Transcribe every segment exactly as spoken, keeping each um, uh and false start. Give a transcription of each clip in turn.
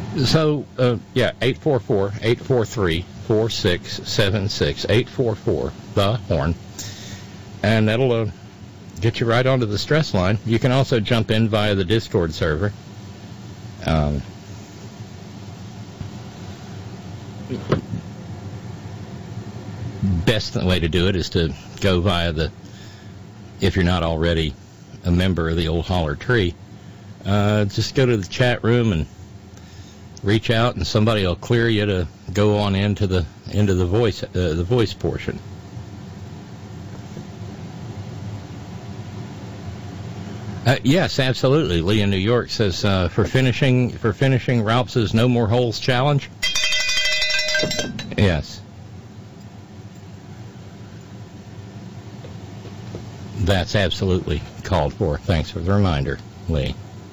So, uh, yeah, eight four four, eight four three, four six seven six, eight four four, the horn. And that'll uh, get you right onto the stress line. You can also jump in via the Discord server. Um, best way to do it is to go via the, if you're not already a member of the Old Holler Tree, uh, just go to the chat room and reach out, and somebody will clear you to go on into the into the voice uh, the voice portion. Uh, yes, absolutely. Lee in New York says uh, for finishing for finishing Ralph's No More Holes challenge. Yes, that's absolutely called for. Thanks for the reminder, Lee.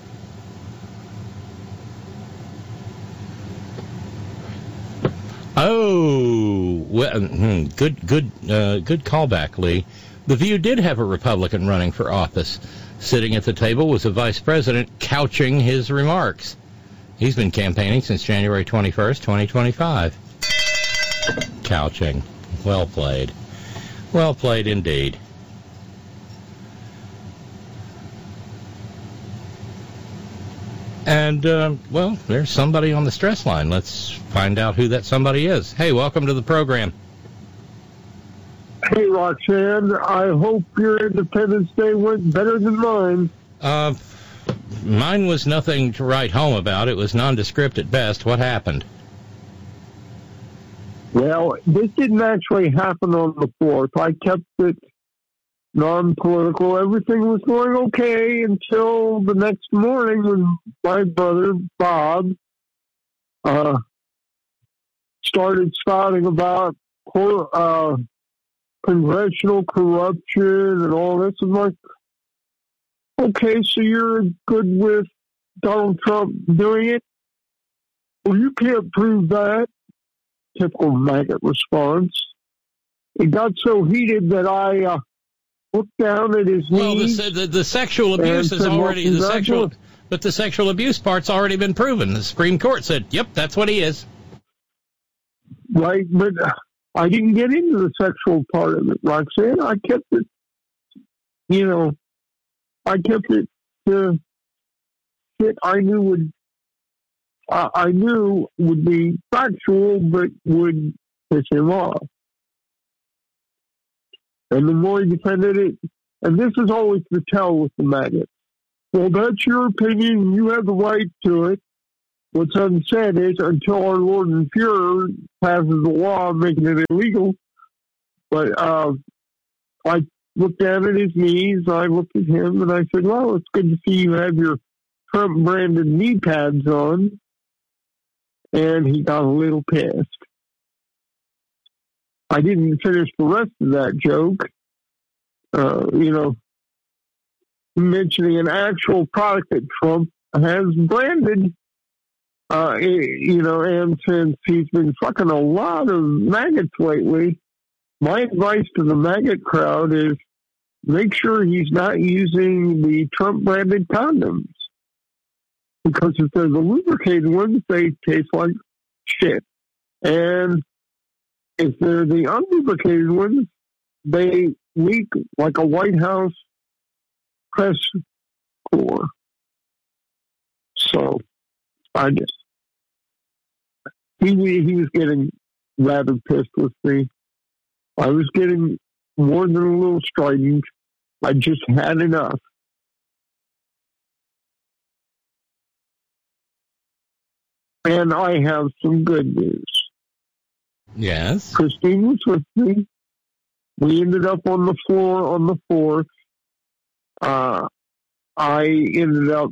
Oh, well, good, good, uh, good callback, Lee. The View did have a Republican running for office. Sitting at the table was a vice president couching his remarks. He's been campaigning since January twenty-first, twenty twenty-five. Couching. Well played. Well played indeed. And, uh, well, there's somebody on the stress line. Let's find out who that somebody is. Hey, welcome to the program. Hey, Roxanne, I hope your Independence Day went better than mine. Uh, mine was nothing to write home about. It was nondescript at best. What happened? Well, this didn't actually happen on the fourth. I kept it non-political. Everything was going okay until the next morning when my brother, Bob, uh, started spouting about uh, congressional corruption and all this. I'm like, okay, so you're good with Donald Trump doing it? Well, you can't prove that. Typical maggot response. It got so heated that I uh, looked down at his well, knees. Well, the, the, the sexual abuse is already, the sexual, but the sexual abuse part's already been proven. The Supreme Court said, yep, that's what he is. Right, but I didn't get into the sexual part of it, Roxanne. I kept it, you know, I kept it to shit I knew would, uh, I knew would be factual, but would piss him off. And the more he defended it, and this is always the tell with the maggots. Well, that's your opinion. You have the right to it. What's unsaid is until our Lord and Fuhrer passes a law making it illegal. But uh, I looked down at his knees, I looked at him, and I said, well, it's good to see you have your Trump-branded knee pads on. And he got a little pissed. I didn't finish the rest of that joke. Uh, you know, mentioning an actual product that Trump has branded. Uh, you know, and since he's been fucking a lot of maggots lately, my advice to the maggot crowd is make sure he's not using the Trump-branded condoms. Because if they're the lubricated ones, they taste like shit. And if they're the unlubricated ones, they leak like a White House press corps. So, I just, he, he was getting rather pissed with me. I was getting more than a little strident. I just had enough. And I have some good news. Yes. Christine was with me. We ended up on the floor on the fourth. Uh, I ended up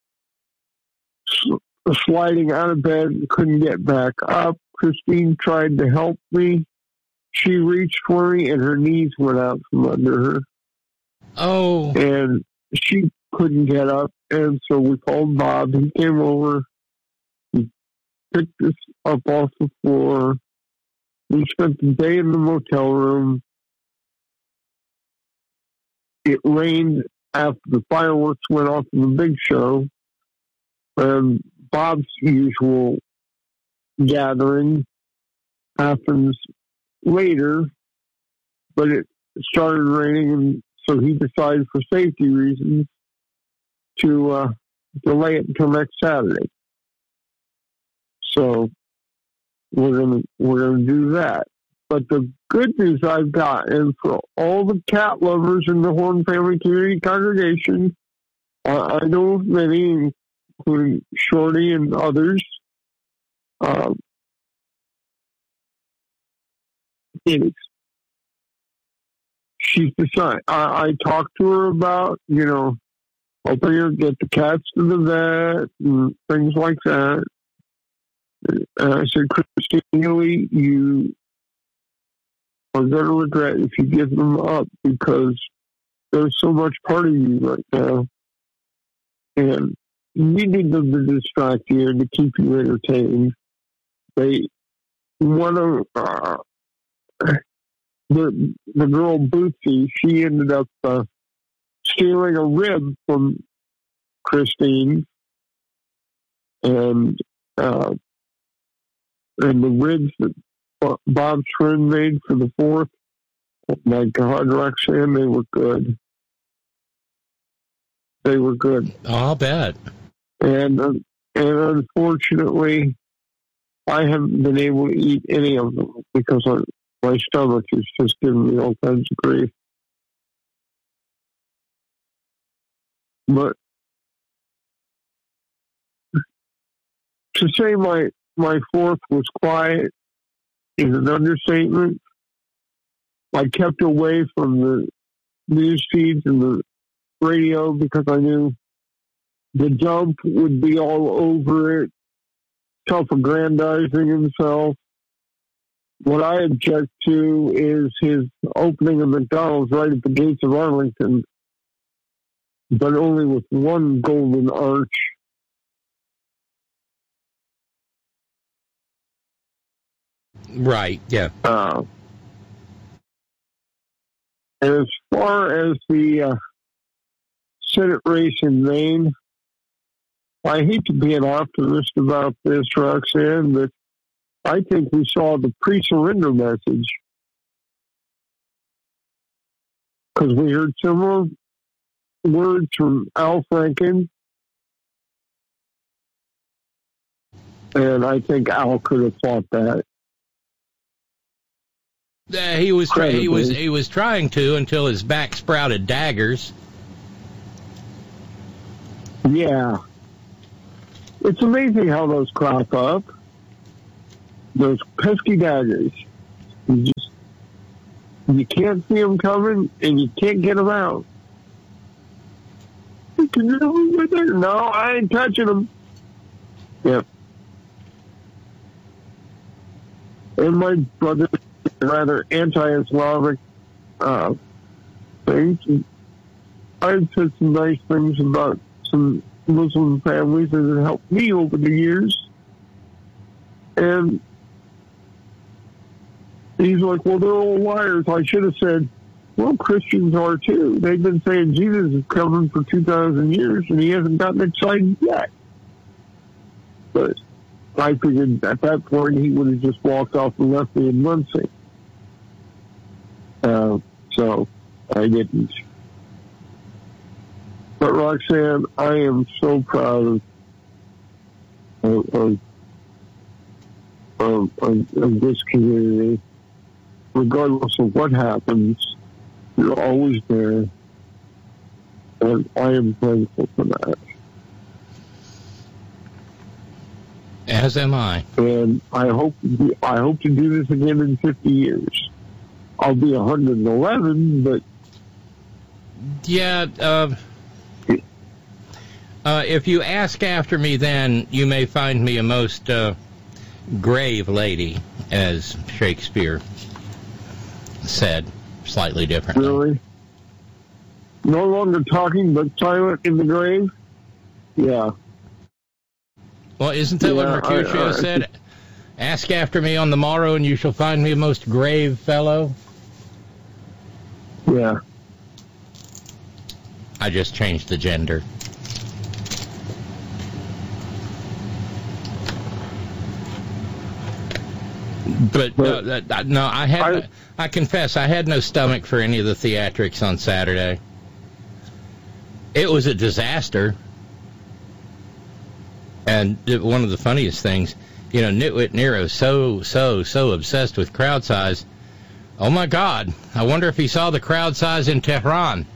sl- sliding out of bed and couldn't get back up. Christine tried to help me. She reached for me and her knees went out from under her. Oh. And she couldn't get up. And so we called Bob. He came over. He picked us up off the floor. We spent the day in the motel room. It rained after the fireworks went off in the big show. And Bob's usual gathering happens later, but it started raining, and so he decided for safety reasons to uh, delay it until next Saturday. So we're gonna we're gonna do that. But the good news I've got is for all the cat lovers in the Horn Family Community Congregation, uh, I know of many, including Shorty and others. Um, it's, she's decided. I, I talked to her about, you know, helping her get the cats to the vet and things like that. And I said, Christine Healy, you are going to regret if you give them up because there's so much part of you right now. And you need them to distract you and to keep you entertained. They want to, uh, the, the girl Bootsy, she ended up uh, stealing a rib from Christine. And, uh, and the ribs that Bob's friend made for the fourth, oh my God, Roxanne, they were good. They were good. I'll bet. And uh, and unfortunately, I haven't been able to eat any of them because I, my stomach is just giving me all kinds of grief. But to say my my fourth was quiet is an understatement. I kept away from the news feeds and the radio because I knew the dump would be all over it, self-aggrandizing himself. What I object to is his opening of McDonald's right at the gates of Arlington, but only with one golden arch. Right, yeah. Uh, and as far as the uh, Senate race in Maine, I hate to be an optimist about this, Roxanne, but I think we saw the pre-surrender message because we heard similar words from Al Franken, and I think Al could have thought that. Uh, he was try- he was he was trying to until his back sprouted daggers. Yeah, it's amazing how those crop up. Those pesky daggers. You just you can't see them coming, and you can't get them out. Can you do it there? No, I ain't touching them. Yep. And my brother. Rather anti-Islamic uh, things. I've said some nice things about some Muslim families that have helped me over the years. And he's like, well, they're all liars. I should have said, well, Christians are too. They've been saying Jesus is coming for two thousand years, and he hasn't gotten excited yet. But I figured at that point he would have just walked off and left me in Muncie. Uh, so I didn't. But Roxanne, I am so proud of, of, of, of, of this community. Regardless of what happens, you're always there. And I am thankful for that. As am I. And I hope I hope to do this again in fifty years. I'll be one hundred eleven, but yeah. Uh, uh, if you ask after me, then you may find me a most uh, grave lady, as Shakespeare said, slightly differently. Really? No longer talking, but silent in the grave? Yeah. Well, isn't that yeah, what Mercutio I, I, said? Ask after me on the morrow, and you shall find me a most grave fellow. Yeah. I just changed the gender. But, but uh, uh, no, I had. I, I confess, I had no stomach for any of the theatrics on Saturday. It was a disaster. And one of the funniest things, you know, Nitwit Nero so, so, so obsessed with crowd size. Oh, my God. I wonder if he saw the crowd size in Tehran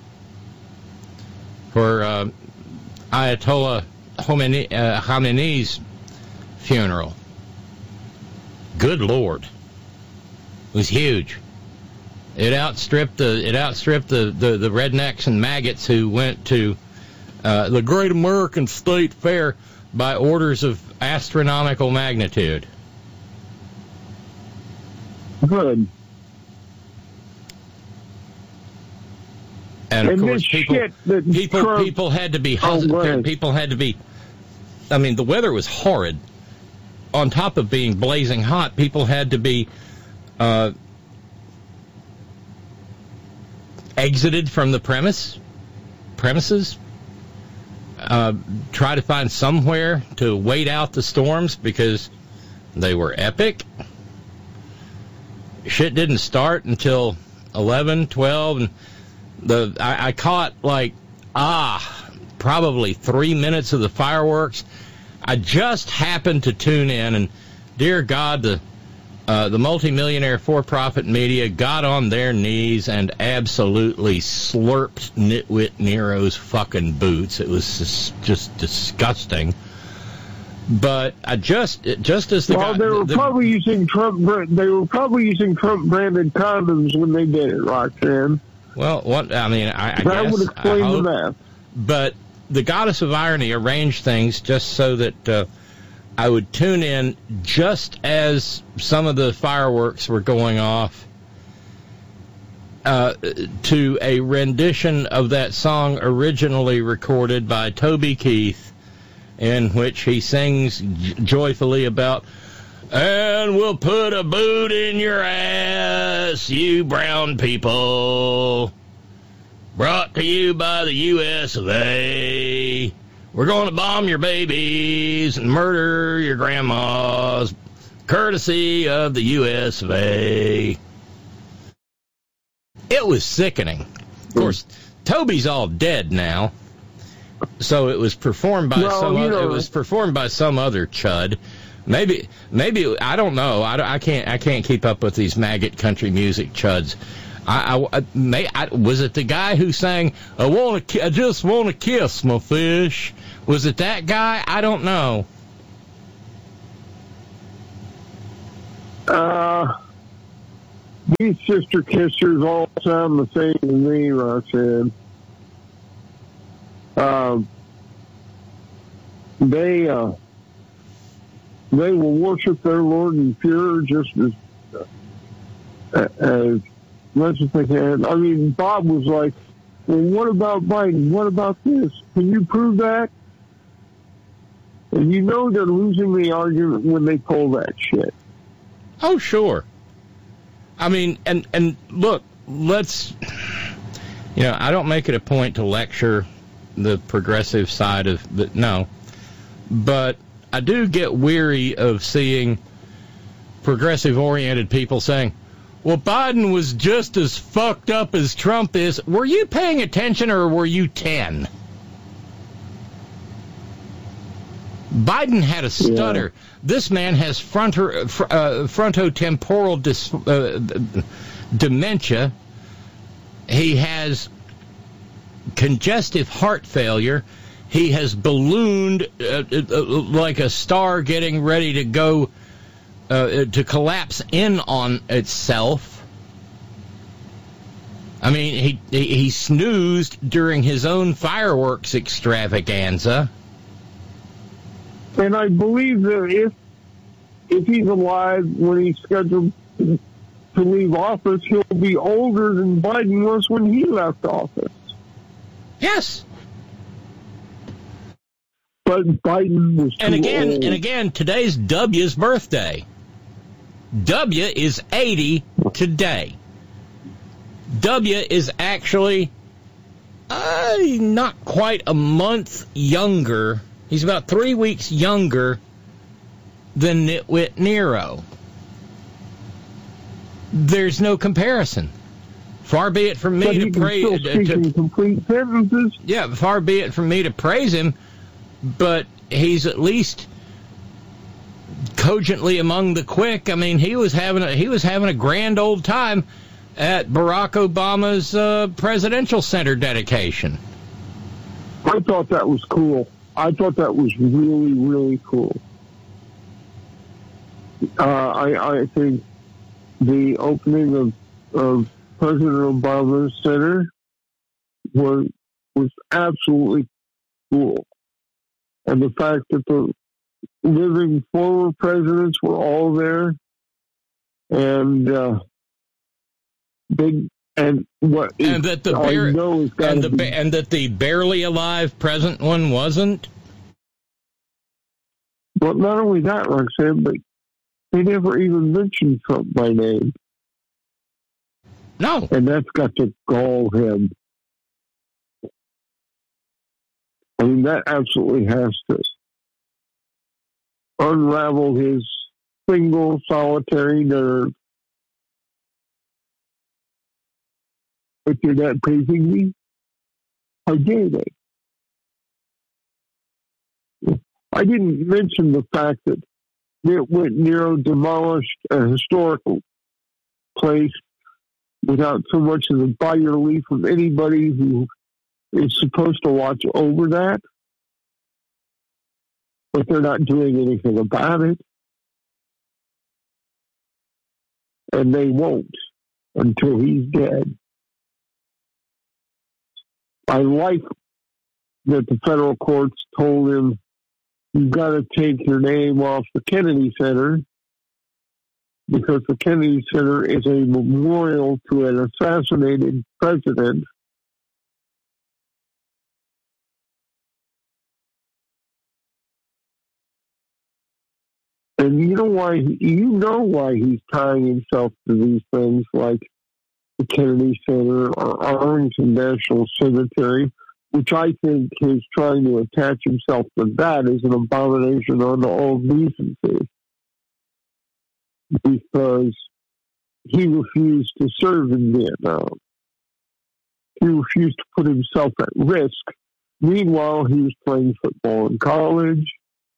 for uh, Ayatollah Khomeini, uh, Khamenei's funeral. Good Lord. It was huge. It outstripped the it outstripped the, the, the rednecks and maggots who went to uh, the Great American State Fair by orders of astronomical magnitude. Good. And of and course, people people Trump, people had to be oh, people had to be. I mean, the weather was horrid. On top of being blazing hot, people had to be uh, exited from the premise premises. Uh, try to find somewhere to wait out the storms because they were epic. Shit didn't start until eleven, twelve, and the I, I caught like ah probably three minutes of the fireworks. I just happened to tune in, and dear God, the uh, the multimillionaire for-profit media got on their knees and absolutely slurped Nitwit Nero's fucking boots. It was just, just disgusting. But I just just as the well, guy, they were the, probably using Trump. They were probably using Trump branded condoms when they did it, Roxanne. Well, what I mean, I, I that guess would explain I hope, the math. But the goddess of irony arranged things just so that uh, I would tune in just as some of the fireworks were going off uh, to a rendition of that song originally recorded by Toby Keith, in which he sings j- joyfully about, and we'll put a boot in your ass, you brown people. Brought to you by the U S of A. We're going to bomb your babies and murder your grandmas, courtesy of the U S of A. It was sickening. Of course, Toby's all dead now, so it was performed by well, some. You know, it was performed by some other chud. Maybe, maybe I don't know. I, I can't. I can't keep up with these maggot country music chuds. I, I, may, I, was it the guy who sang, I want to, I just want to kiss my fish? Was it that guy? I don't know. Uh, these sister kissers all sound the same to me, Roxanne. Um, they, uh, they will worship their Lord in pure just as, uh, as much as they can. I mean, Bob was like, well, what about Biden? What about this? Can you prove that? And you know they're losing the argument when they pull that shit. Oh, sure. I mean, and, and look, let's, you know, I don't make it a point to lecture the progressive side of the, no, but I do get weary of seeing progressive-oriented people saying, well, Biden was just as fucked up as Trump is. Were you paying attention or were you ten? Biden had a stutter. Yeah. This man has fronter, uh, frontotemporal dis, uh, dementia. He has congestive heart failure. He has ballooned uh, uh, like a star getting ready to go Uh, to collapse in on itself. I mean, he, he he snoozed during his own fireworks extravaganza. And I believe that if if he's alive when he's scheduled to leave office, he'll be older than Biden was when he left office. Yes. But Biden was too and again, old. And again, today's W's birthday. W is eighty today. W is actually uh, not quite a month younger. He's about three weeks younger than Nitwit Nero. there's no comparison. Far be it from me but to praise. To, to, complete sentences. Yeah, far be it from me to praise him, but he's at least cogently among the quick. I mean, he was having a he was having a grand old time at Barack Obama's uh, presidential center dedication. I thought that was cool. I thought that was really, really cool. Uh, I, I think the opening of, of President Obama's center was was absolutely cool, and the fact that the living former presidents were all there, and uh, they and what and that the bar- and the be, and that the barely alive present one wasn't. But not only that, Roxanne, but they never even mentioned Trump by name. No. And that's got to gall him. I mean, that absolutely has to unravel his single, solitary nerve. But you're not praising me? How dare they? I didn't mention the fact that Whit Nero demolished a historical place without so much as a bite or leaf from anybody who is supposed to watch over that. But they're not doing anything about it. And they won't until he's dead. I like that the federal courts told him, you've got to take your name off the Kennedy Center, because the Kennedy Center is a memorial to an assassinated president. And you know why? You know why he's tying himself to these things like the Kennedy Center or Arlington National Cemetery, which I think is trying to attach himself to that is an abomination unto all decency, because he refused to serve in Vietnam. He refused to put himself at risk. Meanwhile, he was playing football in college.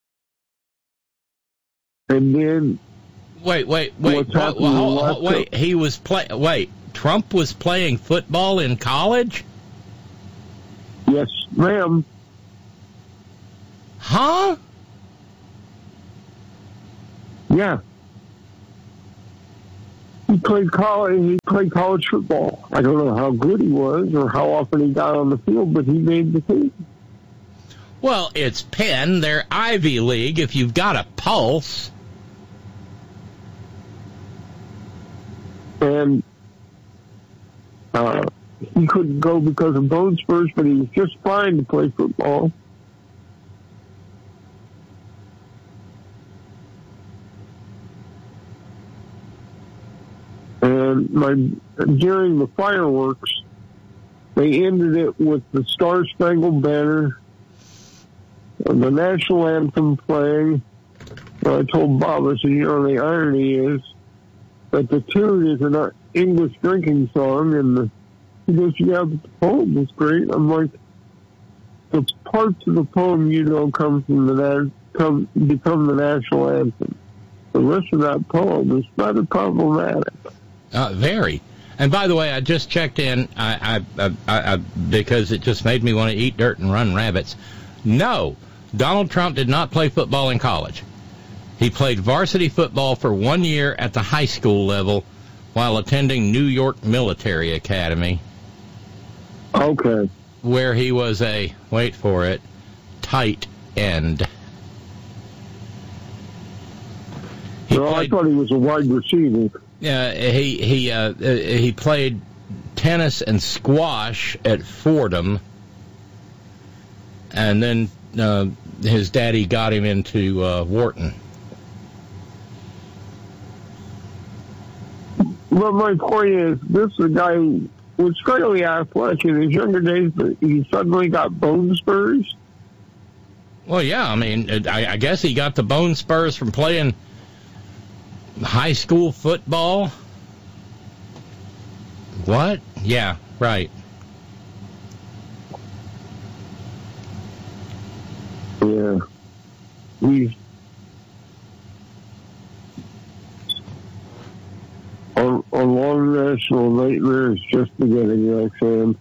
And then... Wait, wait, wait. Well, well, wait, he was play. Wait, Trump was playing football in college? Yes, ma'am. Huh? Yeah. He played college. He played college football. I don't know how good he was or how often he got on the field, but he made the team. Well, it's Penn. They're Ivy League. If you've got a pulse. And uh, he couldn't go because of bone spurs, but he was just fine to play football. And my, during the fireworks, they ended it with the Star Spangled Banner and the national anthem playing. And I told Bob, I said, you know, the irony is that the tune is an English drinking song, and the, he goes, yeah, but the poem was great. I'm like, the parts of the poem you know come from the come become the national anthem. The rest of that poem is rather problematic. Uh, very. And by the way, I just checked in I, I, I, I, because it just made me want to eat dirt and run rabbits. No, Donald Trump did not play football in college. He played varsity football for one year at the high school level while attending New York Military Academy. Okay. Where he was a, wait for it, tight end. He well, played, I thought he was a wide receiver. Uh, he he uh, he played tennis and squash at Fordham, and then uh, his daddy got him into uh, Wharton. But my point is, this is a guy who was fairly athletic in his younger days, but he suddenly got bone spurs. Well, yeah, I mean, I, I guess he got the bone spurs from playing high school football. What? Yeah, right. Yeah. He's on, on Long National Nightmare is just beginning, Roxanne.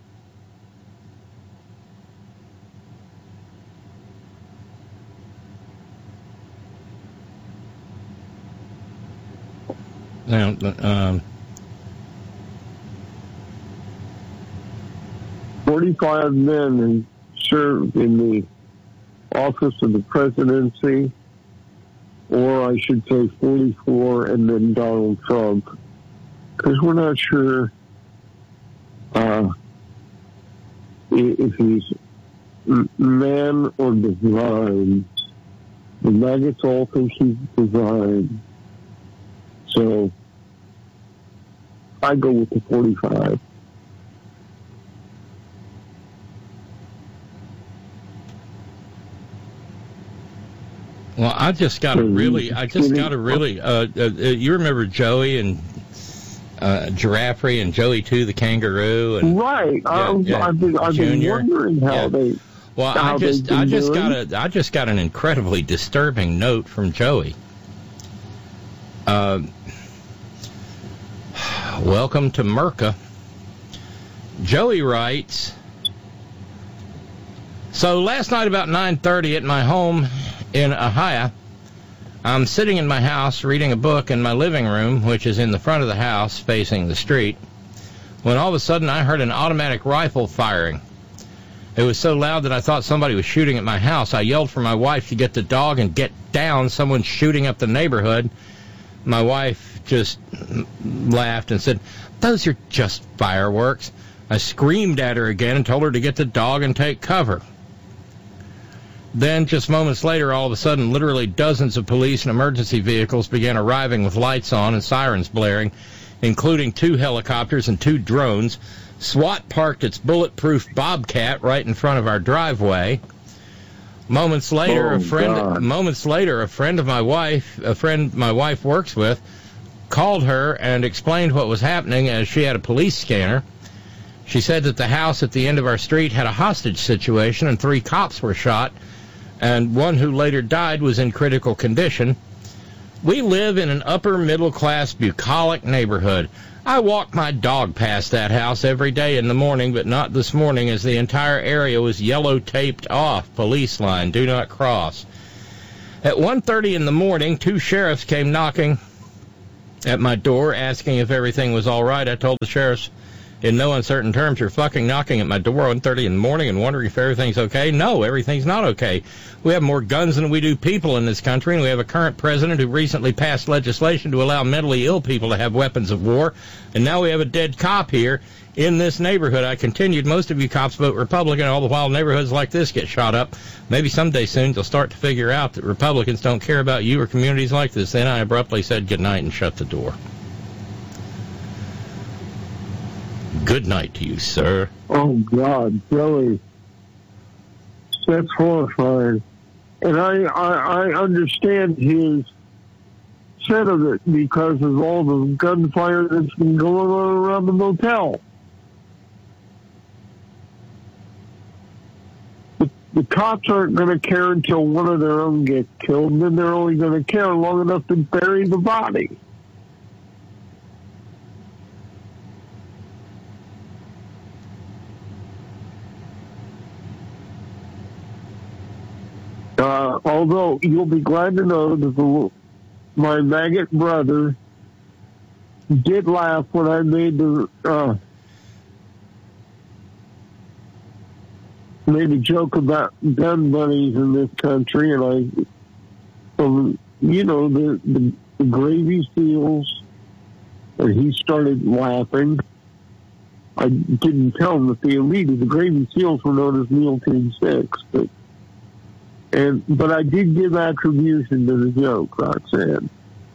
Now, um, forty-five men have served in the office of the presidency, or I should say forty-four, and then Donald Trump, because we're not sure uh, if he's man or divine. The maggots all think he's divine. So I go with the forty-five. Well, I just got to really, I just got to really, uh, uh, you remember Joey and uh, Giraffe and Joey too, the kangaroo, and right? Yeah, I, yeah, I've been, I've been Junior. wondering how Yeah. they. Well, how I just, they've been I just doing. got a, I just got an incredibly disturbing note from Joey. Uh, welcome to Merca. Joey writes, so last night about nine thirty at my home in Ohio, I'm sitting in my house reading a book in my living room, which is in the front of the house facing the street, when all of a sudden I heard an automatic rifle firing. It was so loud that I thought somebody was shooting at my house. I yelled for my wife to get the dog and get down. Someone's shooting up the neighborhood. My wife just laughed and said, those are just fireworks. I screamed at her again and told her to get the dog and take cover. Then, just moments later, all of a sudden, literally dozens of police and emergency vehicles began arriving with lights on and sirens blaring, including two helicopters and two drones. SWAT parked its bulletproof Bobcat right in front of our driveway. Moments later, Oh, a friend. God. Moments later, a friend of my wife, a friend my wife works with, called her and explained what was happening as she had a police scanner. She said that the house at the end of our street had a hostage situation and three cops were shot, and one who later died was in critical condition. We live in an upper-middle-class, bucolic neighborhood. I walk my dog past that house every day in the morning, but not this morning, as the entire area was yellow-taped off. Police line, do not cross. At one thirty in the morning, two sheriffs came knocking at my door, asking if everything was all right. I told the sheriffs in no uncertain terms, you're fucking knocking at my door at one thirty in the morning and wondering if everything's okay? No, everything's not okay. We have more guns than we do people in this country, and we have a current president who recently passed legislation to allow mentally ill people to have weapons of war, and now we have a dead cop here in this neighborhood. I continued, most of you cops vote Republican, all the while neighborhoods like this get shot up. Maybe someday soon you'll start to figure out that Republicans don't care about you or communities like this. Then I abruptly said goodnight and shut the door. Good night to you, sir. Oh, God, Joey. That's horrifying. And I, I, I understand his set of it because of all the gunfire that's been going on around the motel. The, the cops aren't going to care until one of their own gets killed, and then they're only going to care long enough to bury the body. Uh, although you'll be glad to know that the, my maggot brother did laugh when I made the uh, made a joke about gun bunnies in this country, and I, um, you know, the, the, the Gravy Seals, and he started laughing. I didn't tell him that the elite of the Gravy Seals were known as Meal Team Six, but. And but I did give attribution to the joke, Roxanne.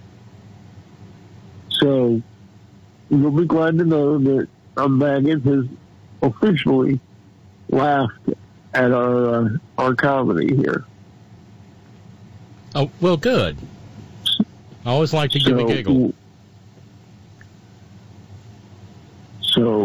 So you'll be glad to know that a maggot has officially laughed at our uh, our comedy here. Oh, well, good. I always like to give so, a giggle. So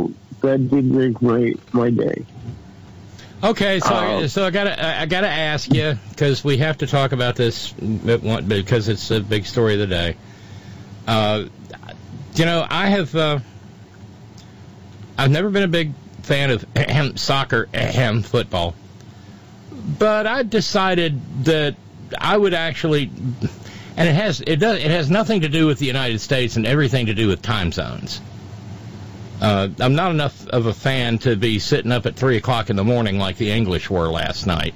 that did make my my day. Okay, so Uh, so I gotta I gotta ask you, because we have to talk about this because it's a big story of the day. Uh, you know, I have uh, I've never been a big fan of ahem, soccer, ahem, football, but I decided that I would actually, and it has it does it has nothing to do with the United States and everything to do with time zones. Uh, I'm not enough of a fan to be sitting up at three o'clock in the morning like the English were last night.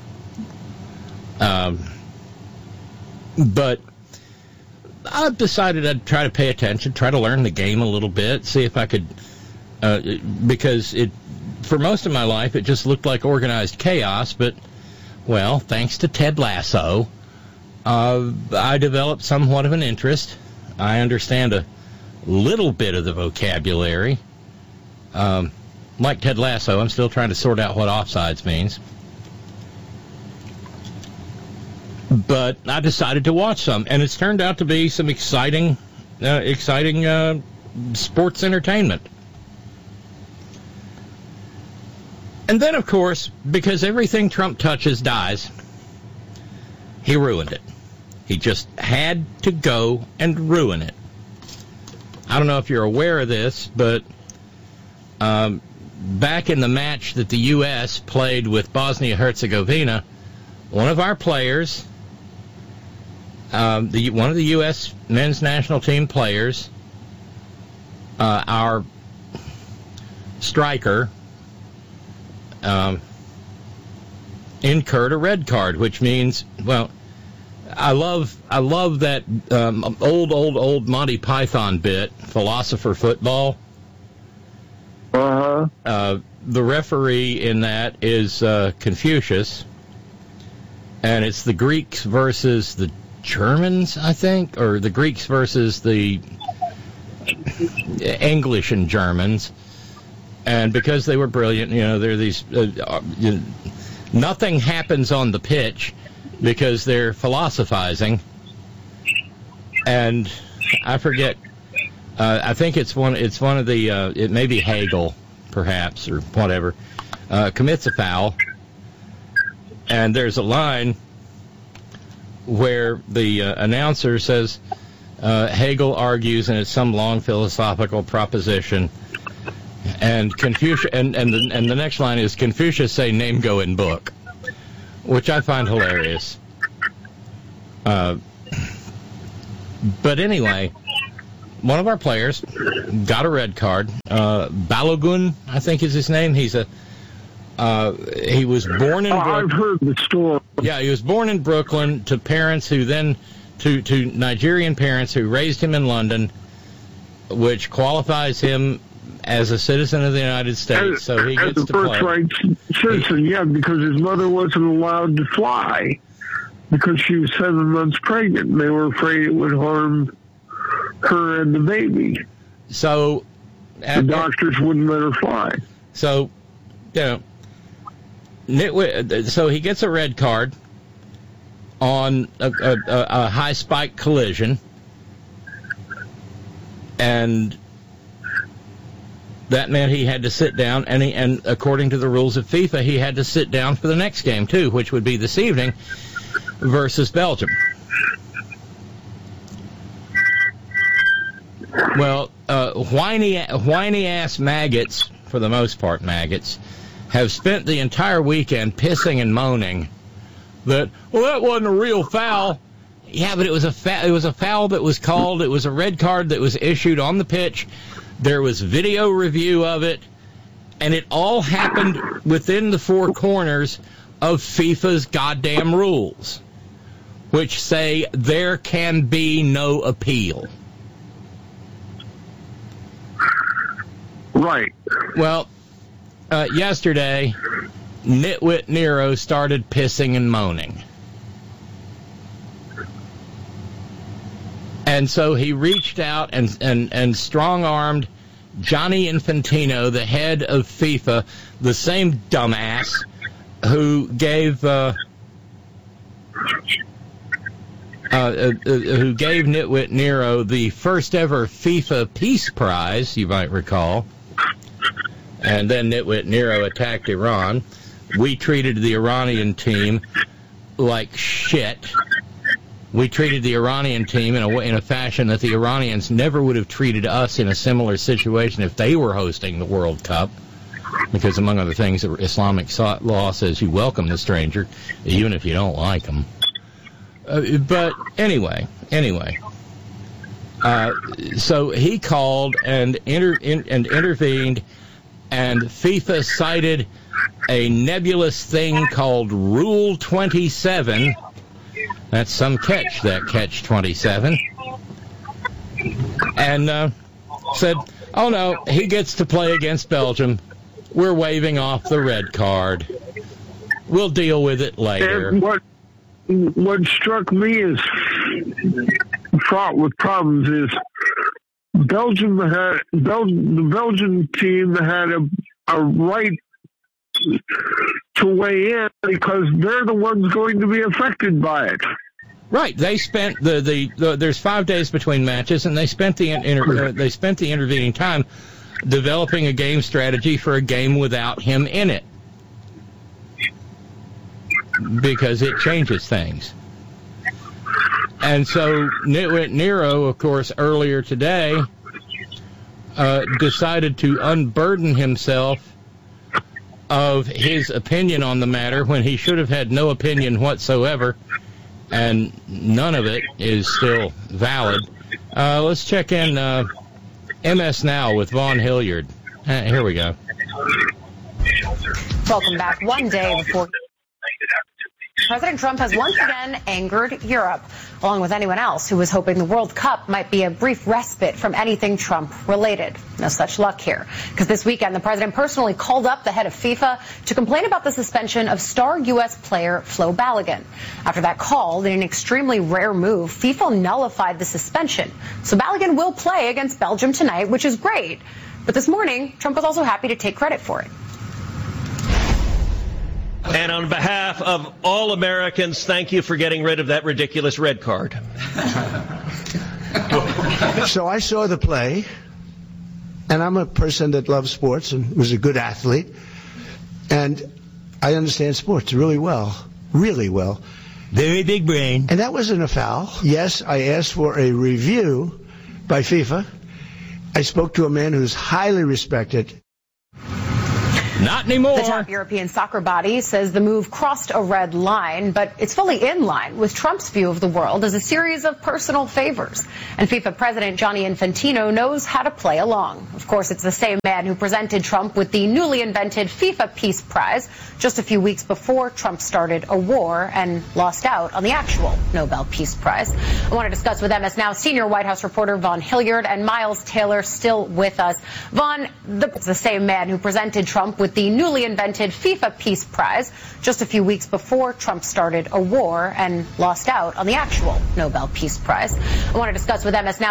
Um, but I've decided I'd try to pay attention, try to learn the game a little bit, see if I could, uh, because it, for most of my life, it just looked like organized chaos, but, well, thanks to Ted Lasso, uh, I developed somewhat of an interest. I understand a little bit of the vocabulary. Um, like Ted Lasso, I'm still trying to sort out what offsides means. But I decided to watch some, and it's turned out to be some exciting, uh, exciting uh, sports entertainment. And then, of course, because everything Trump touches dies, he ruined it. He just had to go and ruin it. I don't know if you're aware of this, but um, back in the match that the U S played with Bosnia-Herzegovina, one of our players, um, the one of the U S men's national team players, uh, our striker, um, incurred a red card, which means, well, I love I love that um, old, old, old Monty Python bit, Philosopher Football. Uh-huh. Uh, the referee in that is uh, Confucius, and it's the Greeks versus the Germans, I think, or the Greeks versus the English and Germans. And because they were brilliant, you know, they're these... Uh, you know, nothing happens on the pitch because they're philosophizing, and I forget. Uh, I think it's one. It's one of the. Uh, it may be Hegel, perhaps, or whatever. Uh, commits a foul, and there's a line where the uh, announcer says uh, Hegel argues, and it's some long philosophical proposition. And Confucius, and and the, and the next line is Confucius say name go in book, which I find hilarious. Uh, but anyway, one of our players got a red card. Uh, Balogun, I think is his name. He's a uh, he was born in. Oh, Bro- I've heard the story. Yeah, he was born in Brooklyn to parents who then to to Nigerian parents who raised him in London, which qualifies him as a citizen of the United States, as, so he as gets a to play. birthright citizen, yeah, because his mother wasn't allowed to fly because she was seven months pregnant, and they were afraid it would harm her and the baby. So the doctors wouldn't let her fly. So, you know, Nitwit, so he gets a red card on a, a, a high spike collision, and that meant he had to sit down, and, he, and according to the rules of FIFA, he had to sit down for the next game, too, which would be this evening versus Belgium. Well, uh, whiny, whiny-ass maggots, for the most part maggots, have spent the entire weekend pissing and moaning that, well, that wasn't a real foul. Yeah, but it was a fa- it was a foul that was called. It was a red card that was issued on the pitch. There was video review of it, and it all happened within the four corners of FIFA's goddamn rules, which say there can be no appeal. Right. Well, uh, yesterday, Nitwit Nero started pissing and moaning. And so he reached out and, and, and strong-armed Gianni Infantino, the head of FIFA, the same dumbass who gave uh, uh, uh, who gave Nitwit Nero the first ever FIFA Peace Prize, you might recall. and then Nitwit Nero attacked Iran. We treated the Iranian team like shit. We treated the Iranian team in a way, in a fashion that the Iranians never would have treated us in a similar situation if they were hosting the World Cup. Because among other things, the Islamic law says you welcome the stranger, even if you don't like them. Uh, but anyway, anyway. Uh, so he called and inter- in, and intervened, and FIFA cited a nebulous thing called Rule twenty-seven. That's some catch, that catch twenty-seven. And uh, said, oh no, he gets to play against Belgium. We're waving off the red card. We'll deal with it later. And what what struck me as fraught with problems is Belgium had Bel, the Belgian team had a a right to weigh in because they're the ones going to be affected by it. Right. They spent the, the, the there's five days between matches, and they spent the inter, uh, they spent the intervening time developing a game strategy for a game without him in it, because it changes things. And so Nitwit Nero, of course, earlier today uh, decided to unburden himself of his opinion on the matter when he should have had no opinion whatsoever, and none of it is still valid. Uh, let's check in uh, M S Now with Vaughn Hilliard. Uh, here we go. Welcome back. One day before President Trump has once again angered Europe, along with anyone else who was hoping the World Cup might be a brief respite from anything Trump-related. No such luck here, because this weekend the president personally called up the head of FIFA to complain about the suspension of star U S player Flo Balogun. After that call, in an extremely rare move, FIFA nullified the suspension. So Balogun will play against Belgium tonight, which is great. But this morning, Trump was also happy to take credit for it. And on behalf of all Americans, thank you for getting rid of that ridiculous red card. So I saw the play, and I'm a person that loves sports and was a good athlete, and I understand sports really well, really well. Very big brain. And that wasn't a foul. Yes, I asked for a review by FIFA. I spoke to a man who's highly respected. Not anymore. The top European soccer body says the move crossed a red line, but it's fully in line with Trump's view of the world as a series of personal favors. And FIFA President Gianni Infantino knows how to play along. Of course, it's the same man who presented Trump with the newly invented FIFA Peace Prize just a few weeks before Trump started a war and lost out on the actual Nobel Peace Prize. I want to discuss with M S Now senior White House reporter Vaughn Hilliard and Miles Taylor still with us. Vaughn, the, it's the same man who presented Trump with the newly invented FIFA Peace Prize just a few weeks before Trump started a war and lost out on the actual Nobel Peace Prize. I want to discuss with M S Now